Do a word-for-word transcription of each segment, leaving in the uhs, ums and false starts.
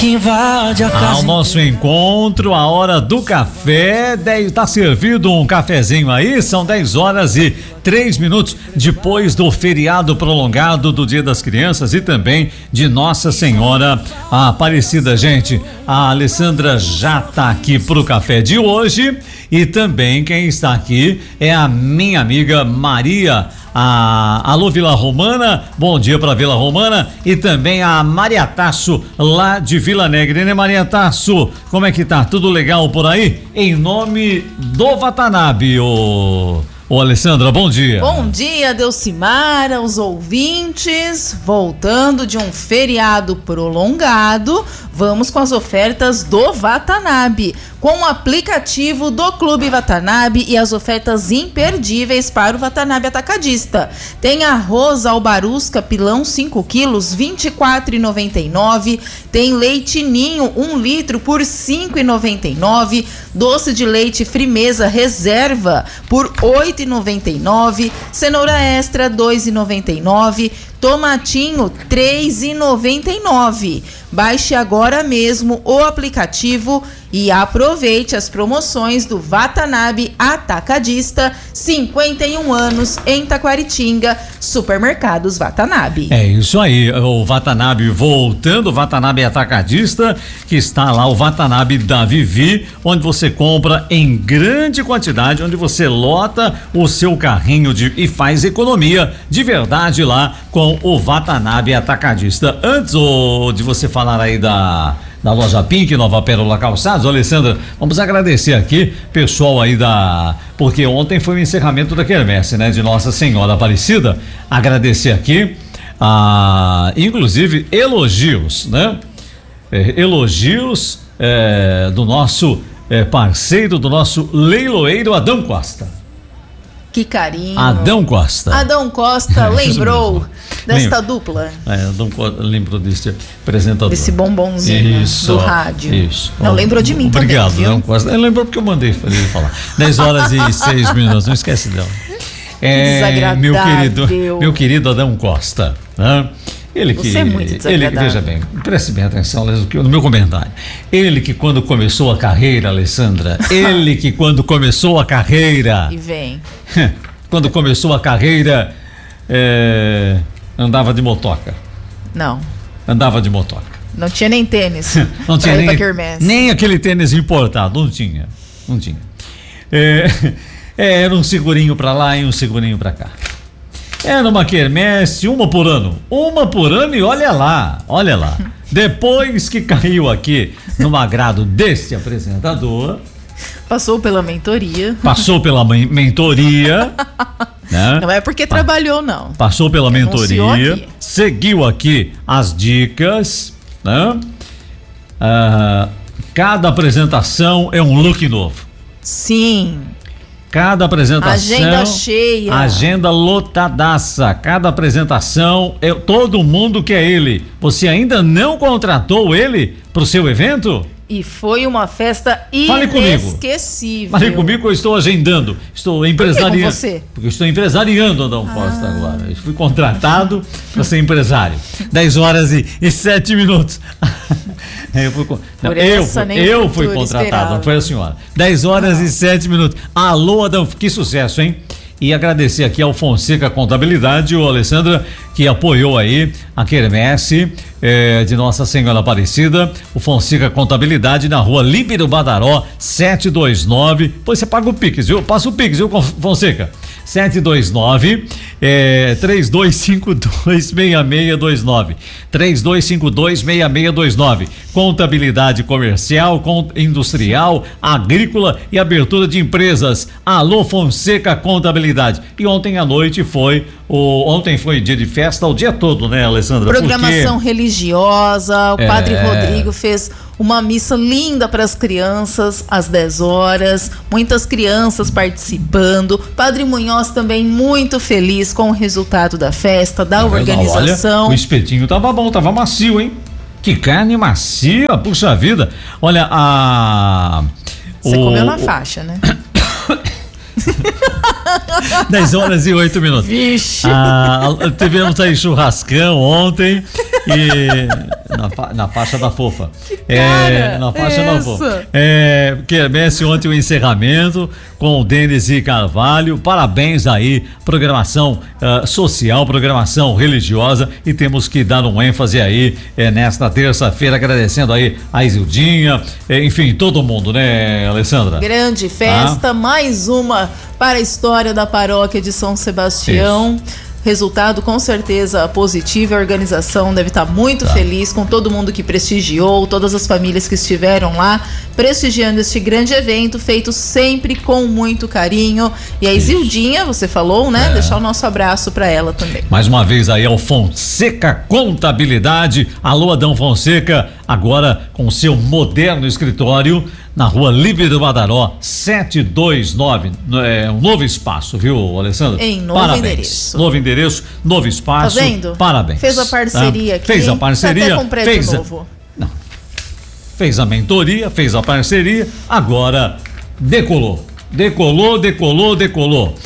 que invade a casa. Ao nosso encontro, a hora do café, dez, tá servido um cafezinho aí, são dez horas e três minutos depois do feriado prolongado do Dia das Crianças e também de Nossa Senhora Aparecida. Gente, a Alessandra já tá aqui pro café de hoje e também quem está aqui é a minha amiga Maria. A Alô Vila Romana, bom dia para Vila Romana, e também a Maria Tasso lá de Vila Negra, né Maria Tasso? Como é que tá? Tudo legal por aí? Em nome do Watanabe, ô, ô Alessandra, bom dia. Bom dia, Delcimara, os ouvintes, voltando de um feriado prolongado, vamos com as ofertas do Watanabe, com o aplicativo do Clube Watanabe e as ofertas imperdíveis para o Watanabe Atacadista. Tem arroz albarusca pilão cinco quilos, vinte e quatro reais e noventa e nove centavos. Tem leite ninho um litro por cinco reais e noventa e nove centavos. Doce de leite Frimeza Reserva por oito reais e noventa e nove centavos. Cenoura extra dois reais e noventa e nove centavos. Tomatinho três reais e noventa e nove centavos. Baixe agora mesmo o aplicativo e aproveite as promoções do Watanabe Atacadista, cinquenta e um anos em Taquaritinga, Supermercados Watanabe. É isso aí, o Watanabe voltando, o Watanabe Atacadista, que está lá, o Watanabe da Vivi, onde você compra em grande quantidade, onde você lota o seu carrinho de, e faz economia de verdade lá com o Watanabe Atacadista. Antes oh, de você falar aí da da loja Pink, Nova Pérola Calçados, Alessandra, vamos agradecer aqui, pessoal aí da, porque ontem foi o encerramento da quermesse, né, de Nossa Senhora Aparecida, agradecer aqui, ah, inclusive elogios, né, é, elogios é, do nosso é, parceiro, do nosso leiloeiro Adão Costa. Que carinho. Adão Costa. Adão Costa lembrou desta dupla. É, Adão Costa lembrou desse apresentador. Esse bombonzinho isso, do rádio. Isso. Não, lembrou de mim Obrigado, também, viu? Adão Costa. Ele lembrou porque eu mandei ele falar. dez horas e seis minutos, não esquece dela. É, desagradável. Meu querido, meu querido Adão Costa, né? Ele que, Você é muito ele que, veja bem, preste bem atenção no meu comentário. Ele que quando começou a carreira, Alessandra, ele que quando começou a carreira. E vem. Quando começou a carreira, é, andava de motoca. Não. Andava de motoca. Não tinha nem tênis. Não tinha nem, nem aquele tênis importado, não tinha. Não tinha. É, é, era um segurinho pra lá e um segurinho pra cá. Era uma quermesse, uma por ano. Uma por ano e olha lá, olha lá. Depois que caiu aqui no agrado deste apresentador. Passou pela mentoria. Passou pela mentoria. Né? Não é porque trabalhou, não. Passou pela mentoria. Aqui. Seguiu aqui as dicas. Né? Ah, cada apresentação é um look novo. Sim. Cada apresentação. Agenda cheia. Agenda lotadaça. Cada apresentação, é, todo mundo quer ele. Você ainda não contratou ele pro seu evento? E foi uma festa Fale inesquecível. Fale comigo, eu estou agendando. Estou empresariando. Por que com você? Porque eu estou empresariando, Adão Costa, ah. agora. Eu fui contratado para ser empresário. dez horas e, e sete minutos. Eu fui, não, eu, fui, eu fui contratado, esperava. Não foi a senhora. dez horas ah. e sete minutos. Alô, Adão, que sucesso, hein? E agradecer aqui ao Fonseca Contabilidade, o Alessandra, que apoiou aí a quermesse eh, de Nossa Senhora Aparecida, o Fonseca Contabilidade na rua Líbero Badaró, setecentos e vinte e nove. Pois você paga o Pix, viu? Passa o Pix, viu, Fonseca? setecentos e vinte e nove, eh, três dois cinco dois, seis seis dois nove. três dois cinco dois, seis seis dois nove. Contabilidade comercial, industrial, agrícola e abertura de empresas. Alô, Fonseca Contabilidade. E ontem à noite foi o ontem foi dia de festa o dia todo, né, Alessandra? Programação Porque... religiosa, o é... Padre Rodrigo fez uma missa linda para as crianças às dez horas, muitas crianças participando. Padre Munhoz também muito feliz com o resultado da festa, da é organização. Olha, o espetinho tava bom, tava macio, hein? Que carne macia, puxa vida. Olha, a Você o... comeu na faixa, né? dez horas e oito minutos. Vixe. Ah, tivemos aí churrascão ontem. E na, na faixa da fofa. Que cara, é, na faixa essa? da fofa. É, quermesse ontem o encerramento com o Denis e Carvalho. Parabéns aí, programação uh, social, programação religiosa, e temos que dar um ênfase aí é, nesta terça-feira, agradecendo aí a Isildinha, é, enfim, todo mundo, né, Alessandra? Grande festa, ah. mais uma para a história da paróquia de São Sebastião. Isso. Resultado com certeza positivo, a organização deve estar muito tá. feliz com todo mundo que prestigiou, todas as famílias que estiveram lá prestigiando este grande evento, feito sempre com muito carinho. E a Isildinha, você falou, né? É. Deixar o nosso abraço para ela também. Mais uma vez aí ao Fonseca Contabilidade. Alô, Adão Fonseca, agora com seu moderno escritório na rua Livre do Madaró, setecentos e vinte e nove, é um novo espaço, viu, Alessandra? Em novo Parabéns. endereço. Novo endereço, novo espaço. Tá vendo? Parabéns. Fez a parceria tá? aqui. Fez a parceria. Tá até com prédio fez a, novo. Não. Fez a mentoria, fez a parceria, agora decolou. Decolou, decolou, decolou.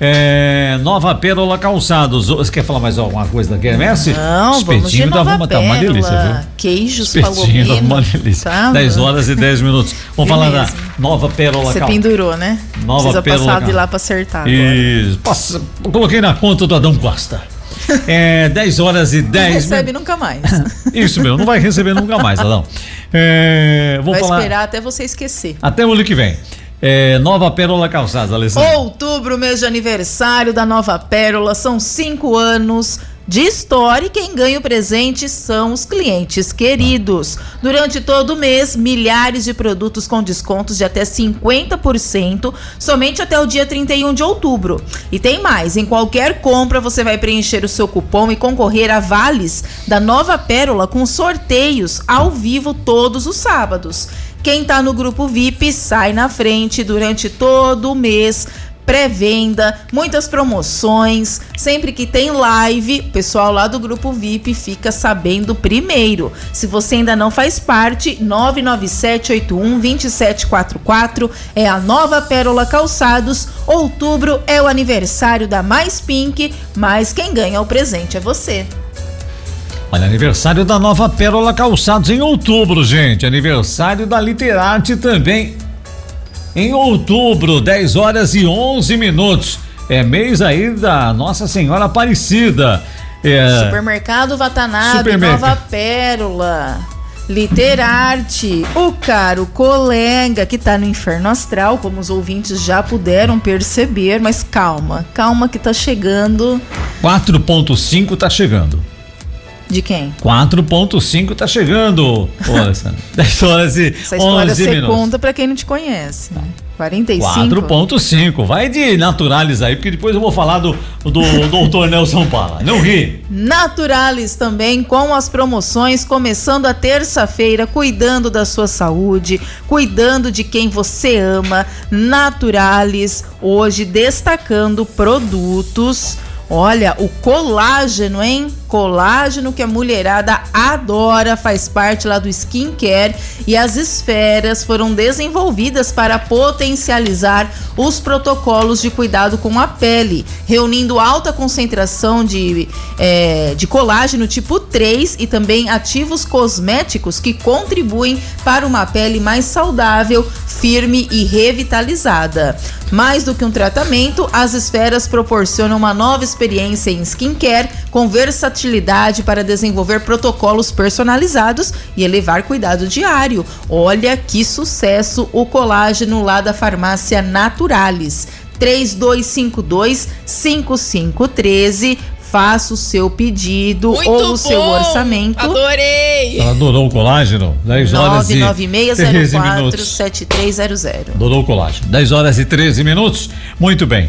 É, Nova Pérola Calçados. Você quer falar mais alguma coisa da quermesse? Não, vamos de Nova Pérola. Tá uma delícia, viu? Queijos, palomino. Tá uma delícia. Tá, dez horas e dez minutos. Vamos falar da Nova Pérola Calçados. Você pendurou, né? Nova Precisa Pérola passar de lá pra acertar Isso. Passa, coloquei na conta do Adão Costa. É, dez horas e dez. Não recebe nunca mais. Isso mesmo, não vai receber nunca mais, Adão. É, vou vai falar, esperar até você esquecer. Até o ano que vem. É, Nova Pérola Calçados, Alessandra. Outubro, mês de aniversário da Nova Pérola, são cinco anos de história e quem ganha o presente são os clientes queridos. Durante todo o mês, milhares de produtos com descontos de até cinquenta por cento, somente até o dia trinta e um de outubro. E tem mais, em qualquer compra você vai preencher o seu cupom e concorrer a vales da Nova Pérola com sorteios ao vivo todos os sábados. Quem tá no grupo V I P sai na frente durante todo o mês. Pré-venda, muitas promoções, sempre que tem live, o pessoal lá do grupo V I P fica sabendo primeiro. Se você ainda não faz parte, nove nove sete oito um dois sete quatro quatro é a Nova Pérola Calçados. Outubro é o aniversário da Mais Pink, mas quem ganha o presente é você. Olha, aniversário da Nova Pérola Calçados em outubro, gente. Aniversário da Literarte também em outubro, dez horas e onze minutos. É mês aí da Nossa Senhora Aparecida. É... Supermercado Watanabe, Supermerc... Nova Pérola, Literarte, o caro colega que tá no inferno astral, como os ouvintes já puderam perceber, mas calma, calma que tá chegando. quatro ponto cinco tá chegando. De quem? quatro ponto cinco tá chegando. Olha, dez horas e essa história você conta pra quem não te conhece. Tá. quarenta e cinco? quatro ponto cinco. Vai de Naturalis aí, porque depois eu vou falar do, do doutor Nelson Pala. Não ri. Naturalis também com as promoções, começando a terça-feira, cuidando da sua saúde, cuidando de quem você ama. Naturalis, hoje destacando produtos. Olha, o colágeno, hein? Colágeno que a mulherada adora, faz parte lá do skincare, e as esferas foram desenvolvidas para potencializar os protocolos de cuidado com a pele, reunindo alta concentração de, é, de colágeno tipo três e também ativos cosméticos que contribuem para uma pele mais saudável, firme e revitalizada. Mais do que um tratamento, as esferas proporcionam uma nova experiência em skincare com versatilidade para desenvolver protocolos personalizados e elevar cuidado diário. Olha que sucesso o colágeno lá da farmácia Naturalis. três dois cinco dois, cinco cinco um três. Faça o seu pedido muito ou o bom. Seu orçamento. Adorei! Ela adorou o colágeno? dez horas nove nove seis zero quatro sete três zero zero. Adorou o colágeno. dez horas e treze minutos. Muito bem.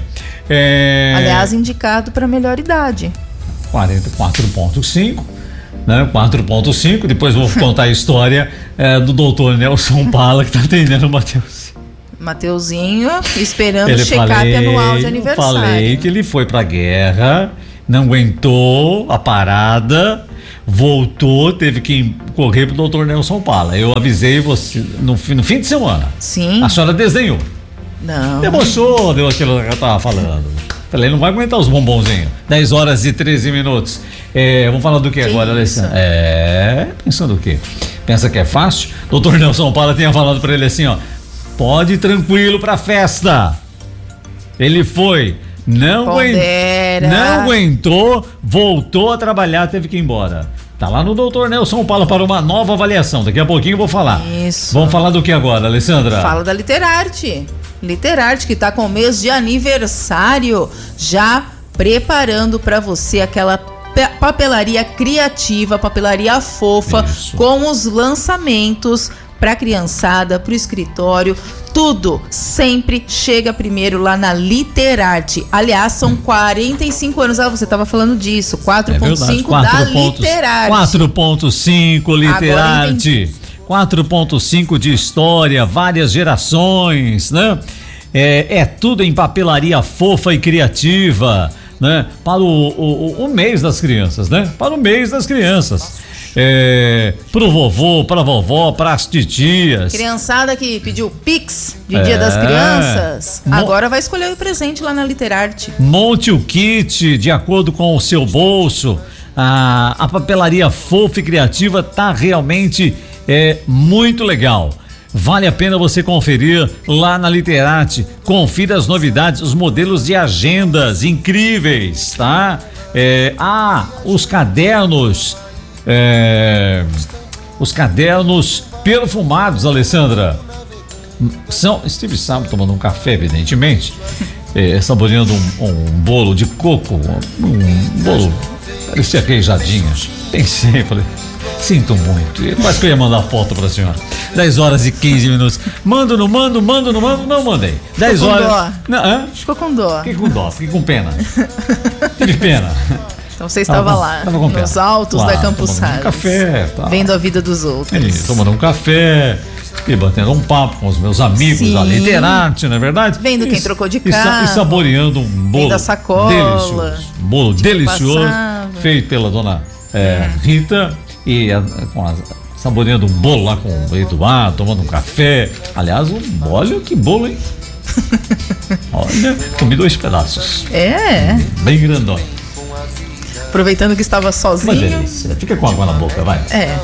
É... Aliás, indicado para melhor idade. quarenta, quatro ponto cinco, né? quatro ponto cinco. Depois vou contar a história é, do doutor Nelson Pala, que tá atendendo o Matheus. Mateuzinho, esperando o check-up anual de aniversário. Falei que ele foi pra guerra, não aguentou a parada, voltou, teve que correr pro doutor Nelson Pala. Eu avisei você no, no fim de semana. Sim. A senhora desenhou. Não. Debochou, deu aquilo que eu tava falando. Ele não vai aguentar os bombonzinhos. dez horas e treze minutos. É, vamos falar do que, que agora, Alessandra? É, pensando o quê? Pensa que é fácil? Doutor Nelson Paula tinha falado pra ele assim, ó, pode ir tranquilo pra festa. Ele foi, não, aguent, não aguentou, voltou a trabalhar, teve que ir embora. Tá lá no doutor Nelson Paula para uma nova avaliação. Daqui a pouquinho eu vou falar. Isso. Vamos falar do que agora, Alessandra? Fala da Literarte. Literarte, que tá com mês de aniversário, já preparando para você aquela papelaria criativa, papelaria fofa, isso, com os lançamentos pra criançada, pro escritório, tudo sempre chega primeiro lá na Literarte. Aliás, são quarenta e cinco anos, ah, você tava falando disso, quatro ponto cinco é da Literarte. quatro ponto cinco Literarte, quatro ponto cinco de história, várias gerações, né? É, é tudo em papelaria fofa e criativa, né? Para o, o, o mês das crianças, né? Para o mês das crianças. É, pro vovô, pra vovó, pras titias. Criançada que pediu Pix de é. Dia das Crianças, Mo- agora vai escolher o presente lá na Literarte. Monte o kit de acordo com o seu bolso. A, a papelaria fofa e criativa tá realmente é, muito legal. Vale a pena você conferir lá na Literarte. Confira as novidades, os modelos de agendas incríveis, tá? É, ah, os cadernos. É, os cadernos perfumados, Alessandra, são, estive sábado tomando um café, evidentemente, é, saboreando um, um bolo de coco, um, um bolo, parecia queijadinho. Pensei, falei, sinto muito, eu quase que eu ia mandar foto pra senhora. dez horas e quinze minutos, mando, não mando, mando, não mando, não mandei. dez Ficou horas. Com dó. Não, hã? Ficou com dó. Fiquei com dó, fiquei com pena. Tive pena. Então você estava tava, lá, tava nos altos claro, da Campos Salles, um café, tá. Vendo a vida dos outros. E, tomando um café e batendo um papo com os meus amigos Sim. da Literarte, não é verdade? Vendo e, quem trocou de e, carro. E saboreando um bolo da sacola, delicioso. Um bolo delicioso, passava. feito pela dona é, é. Rita. E a, com a, saboreando um bolo lá com o Eduardo, tomando um café. Aliás, um, olha que bolo, hein? Olha, comi dois pedaços. É. Bem grandão. Aproveitando que estava sozinho. Uma delícia. Fica com água na boca, vai. É.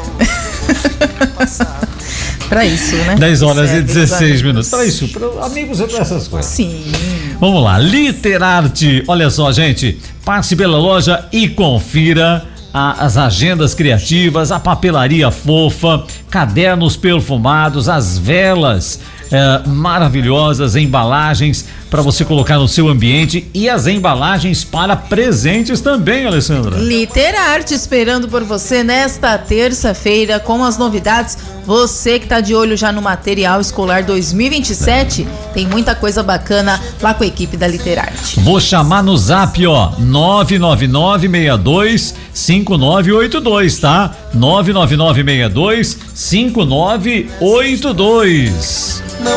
Pra isso, né? dez horas e dezesseis minutos. Pra isso, pra amigos e pra essas coisas. Sim. Vamos lá, Literarte. Olha só, gente. Passe pela loja e confira a, as agendas criativas, a papelaria fofa, cadernos perfumados, as velas é, maravilhosas, embalagens para você colocar no seu ambiente e as embalagens para presentes também, Alessandra. Literarte esperando por você nesta terça-feira com as novidades. Você que tá de olho já no material escolar dois mil e vinte e sete, é. Tem muita coisa bacana lá com a equipe da Literarte. Vou chamar no zap, ó, nove nove nove seis dois cinco nove oito dois, tá? nove nove nove seis dois cinco nove oito dois.